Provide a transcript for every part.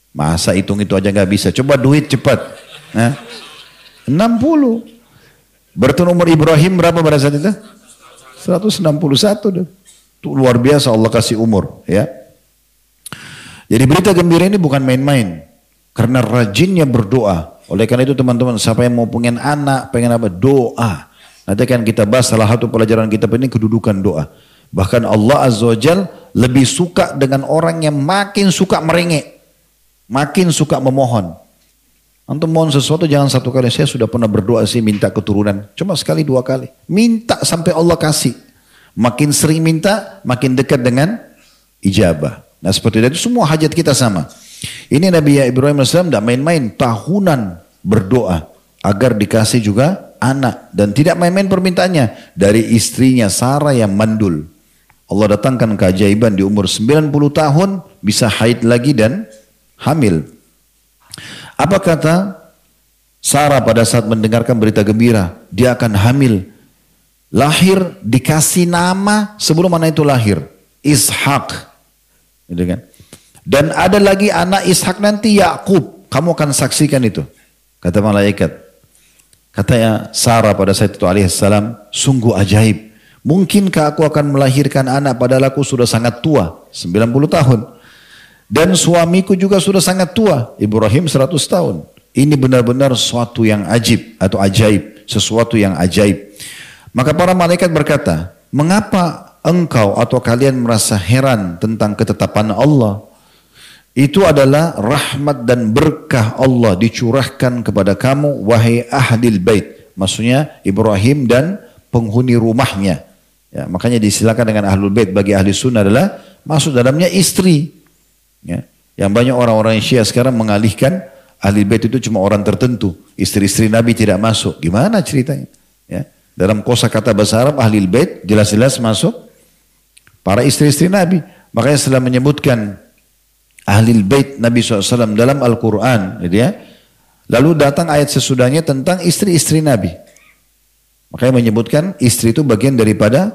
Masa hitung itu aja nggak bisa. Coba duit cepat. Nah, 60. Berarti umur Ibrahim berapa pada saat itu? 161. Itu luar biasa Allah kasih umur. Ya. Jadi berita gembira ini bukan main-main. Karena rajinnya berdoa. Oleh karena itu teman-teman, siapa yang mau pengen anak, pengen apa? Doa. Nanti akan kita bahas salah satu pelajaran kita ini kedudukan doa. Bahkan Allah Azza wa Jal lebih suka dengan orang yang makin suka merengek. Makin suka memohon. Antum mohon sesuatu jangan satu kali. Saya sudah pernah berdoa sih minta keturunan. Cuma sekali dua kali. Minta sampai Allah kasih. Makin sering minta, makin dekat dengan ijabah. Nah seperti itu semua hajat kita sama. Ini Nabi Ibrahim AS tidak main-main, tahunan berdoa agar dikasih juga anak. Dan tidak main-main permintaannya dari istrinya Sarah yang mandul. Allah datangkan keajaiban di umur 90 tahun bisa haid lagi dan hamil. Apa kata Sarah pada saat mendengarkan berita gembira? Dia akan hamil. Lahir dikasih nama sebelum anak itu lahir. Ishak. Gitu kan? Dan ada lagi anak Ishak nanti Yakub. Kamu akan saksikan itu. Kata malaikat. Katanya Sarah pada saat itu alaihissalam. Sungguh ajaib. Mungkinkah aku akan melahirkan anak padahal aku sudah sangat tua. 90 tahun. Dan suamiku juga sudah sangat tua. Ibrahim 100 tahun. Ini benar-benar sesuatu yang ajib. Atau ajaib. Sesuatu yang ajaib. Maka para malaikat berkata. Mengapa engkau atau kalian merasa heran tentang ketetapan Allah? Itu adalah rahmat dan berkah Allah dicurahkan kepada kamu wahai ahlil bait. Maksudnya Ibrahim dan penghuni rumahnya. Ya, makanya disilakan dengan ahlul bait bagi ahli sunnah adalah masuk dalamnya istri. Ya, yang banyak orang-orang Syiah sekarang mengalihkan ahli bait itu cuma orang tertentu. Istri-istri Nabi tidak masuk. Gimana ceritanya? Ya, dalam kosakata bahasa Arab ahlil bait jelas-jelas masuk para istri-istri Nabi. Makanya setelah menyebutkan Ahlul Bait Nabi SAW dalam Al-Quran, gitu ya. Lalu datang ayat sesudahnya tentang istri-istri Nabi. Makanya menyebutkan istri itu bagian daripada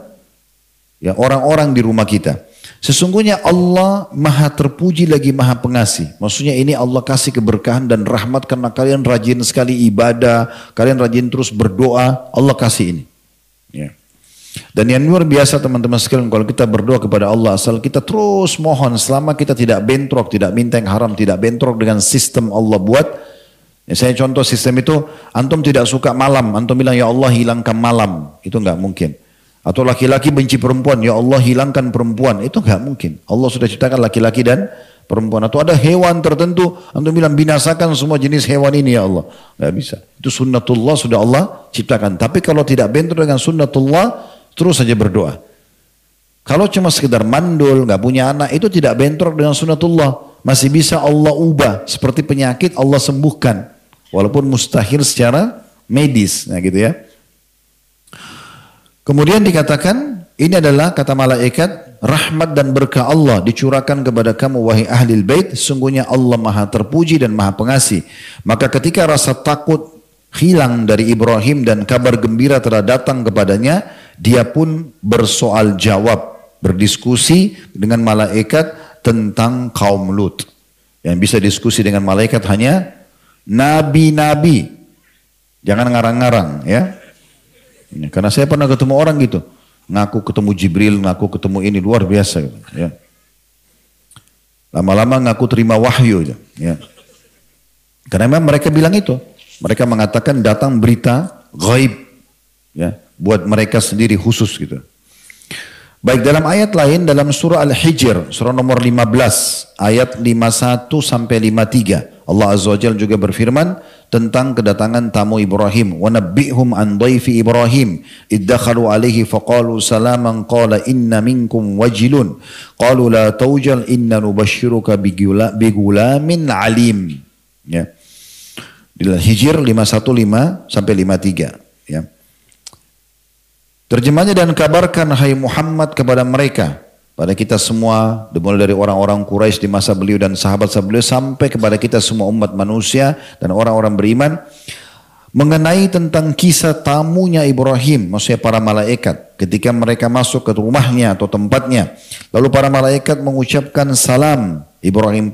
ya, orang-orang di rumah kita. Sesungguhnya Allah maha terpuji lagi maha pengasih. Maksudnya ini Allah kasih keberkahan dan rahmat karena kalian rajin sekali ibadah, kalian rajin terus berdoa, Allah kasih ini. Ya. Dan yang luar biasa teman-teman sekalian, kalau kita berdoa kepada Allah asal kita terus mohon selama kita tidak bentrok, tidak minta yang haram, tidak bentrok dengan sistem Allah buat. Ya, saya contoh sistem itu, antum tidak suka malam, antum bilang ya Allah hilangkan malam, itu enggak mungkin. Atau laki-laki benci perempuan, ya Allah hilangkan perempuan, itu enggak mungkin. Allah sudah ciptakan laki-laki dan perempuan. Atau ada hewan tertentu, antum bilang binasakan semua jenis hewan ini ya Allah, enggak bisa. Itu sunnatullah sudah Allah ciptakan. Tapi kalau tidak bentrok dengan sunnatullah, terus saja berdoa. Kalau cuma sekedar mandul, nggak punya anak, itu tidak bentrok dengan sunnatullah. Masih bisa Allah ubah. Seperti penyakit Allah sembuhkan. Walaupun mustahil secara medis. Nah gitu ya. Kemudian dikatakan, ini adalah kata malaikat, rahmat dan berkah Allah dicurahkan kepada kamu wahai ahlil bait. Sungguhnya Allah maha terpuji dan maha pengasih. Maka ketika rasa takut hilang dari Ibrahim dan kabar gembira telah datang kepadanya, dia pun bersoal jawab, berdiskusi dengan malaikat tentang kaum Lut. Yang bisa diskusi dengan malaikat hanya nabi-nabi. Jangan ngarang-ngarang ya. Karena saya pernah ketemu orang gitu, ngaku ketemu Jibril, ngaku ketemu ini, luar biasa ya. Lama-lama ngaku terima wahyu ya. Karena memang mereka bilang itu. Mereka mengatakan datang berita gaib ya, buat mereka sendiri khusus gitu. Baik, dalam ayat lain dalam surah Al-Hijr, surah nomor 15 ayat 51 sampai 53, Allah Azza wa Jalla juga berfirman tentang kedatangan tamu Ibrahim. Wa nabbihum an dhaifi Ibrahim iddakhalu alaihi faqalu salaman qala inna minkum wajilun qalu la tawjal inna nubashshiruka bigulamin alim. Ya. Di Hijr 515 sampai 53 ya. Terjemahnya, dan kabarkan hai Muhammad kepada mereka, pada kita semua, dimulai dari orang-orang Quraisy di masa beliau dan sahabat-sahabat beliau sampai kepada kita semua umat manusia dan orang-orang beriman, mengenai tentang kisah tamunya Ibrahim, maksudnya para malaikat ketika mereka masuk ke rumahnya atau tempatnya, lalu para malaikat mengucapkan salam. Ibrahim